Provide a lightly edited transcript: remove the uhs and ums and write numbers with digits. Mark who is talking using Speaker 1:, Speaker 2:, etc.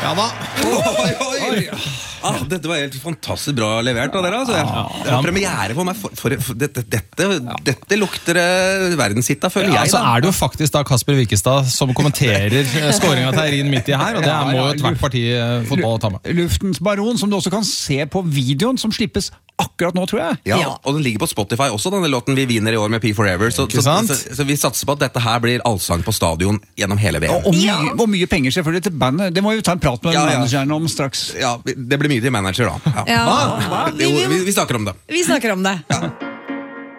Speaker 1: Ja da.
Speaker 2: Oi. Dette var helt fantastisk bra levert av dere. Altså. Det er premiere for meg. Dette lukter verdenshitta, føler jeg.
Speaker 1: Så det jo faktisk da Kasper Wikestad som kommenterer skåringen til Eirin midt i her, og det må jo et hvert parti fotball ta med.
Speaker 3: Luftens baron, som du også kan se på videoen som slippes akkurat nå, tror jeg.
Speaker 2: Ja, og den ligger på Spotify også, denne låten Vi vinner i år med P Forever. Så vi satser på at dette her blir allsang på stadion gjennom hele VM.
Speaker 3: Og mye penger selvfølgelig til bandet. Det må vi ta en prat med manageren om straks.
Speaker 2: Ja, det blir mye til manager da.
Speaker 4: Ja.
Speaker 2: Vi snakker om det.
Speaker 4: Vi snakker om det.
Speaker 2: Ja.